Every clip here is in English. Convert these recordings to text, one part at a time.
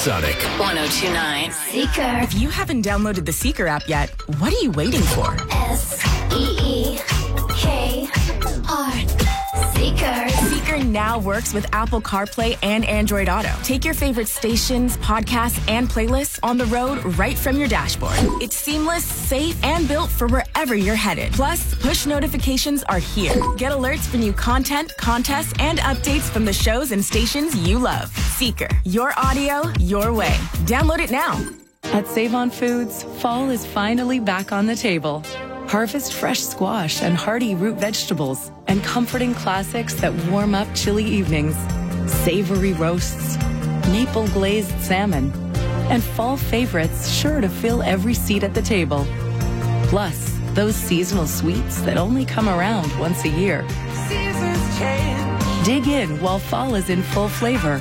Supersonic. 102.9. Seeker. If you haven't downloaded the Seeker app yet, what are you waiting for? SEEKR. Seeker. Seeker now works with Apple CarPlay and Android Auto. Take your favorite stations, podcasts, and playlists on the road right from your dashboard. It's seamless, safe, and built for wherever you're headed. Plus, push notifications are here. Get alerts for new content, contests, and updates from the shows and stations you love. Seeker. Your audio, your way. Download it now. At Save-On Foods, fall is finally back on the table. Harvest fresh squash and hearty root vegetables and comforting classics that warm up chilly evenings. Savory roasts, maple glazed salmon, and fall favorites sure to fill every seat at the table. Plus, those seasonal sweets that only come around once a year. Seasons change. Dig in while fall is in full flavor.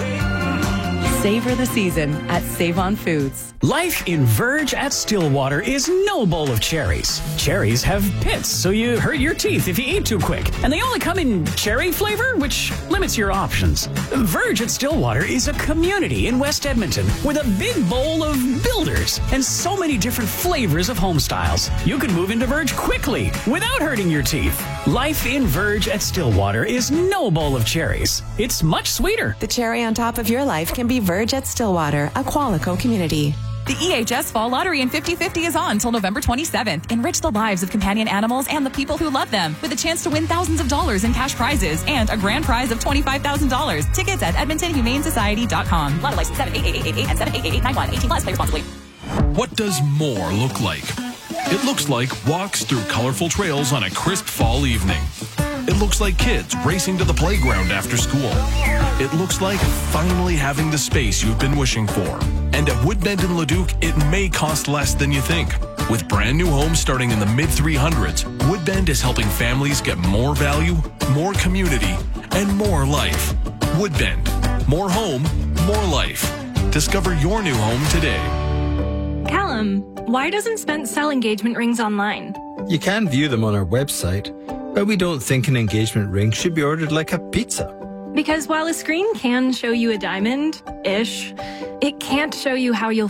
Savor the season at Save-On Foods. Life in Verge at Stillwater is no bowl of cherries. Cherries have pits, so you hurt your teeth if you eat too quick. And they only come in cherry flavor, which limits your options. Verge at Stillwater is a community in West Edmonton with a big bowl of builders and so many different flavors of home styles. You can move into Verge quickly without hurting your teeth. Life in Verge at Stillwater is no bowl of cherries. It's much sweeter. The cherry on top of your life can be Verge at Stillwater, a Qualico community. The EHS Fall Lottery in 50/50 is on until November 27th. Enrich the lives of companion animals and the people who love them with a chance to win thousands of dollars in cash prizes and a grand prize of $25,000. Tickets at EdmontonHumaneSociety.com. Lotto license 78888 and 7888891. 18 plus. Play responsibly. What does more look like? It looks like walks through colorful trails on a crisp fall evening. It looks like kids racing to the playground after school. It looks like finally having the space you've been wishing for. And at Woodbend in Leduc, it may cost less than you think. With brand new homes starting in the mid-300s, Woodbend is helping families get more value, more community, and more life. Woodbend. More home, more life. Discover your new home today. Callum, why doesn't Spence sell engagement rings online? You can view them on our website, but we don't think an engagement ring should be ordered like a pizza. Because while a screen can show you a diamond-ish, it can't show you how you'll